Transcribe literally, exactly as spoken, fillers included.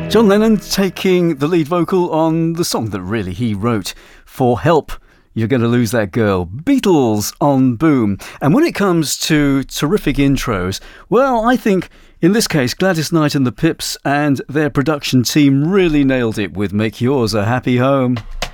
John Lennon taking the lead vocal on the song that really he wrote for Help, You're Gonna Lose That Girl. Beatles on Boom. And when it comes to terrific intros, well, I think in this case Gladys Knight and the Pips and their production team really nailed it with Make Yours a Happy Home.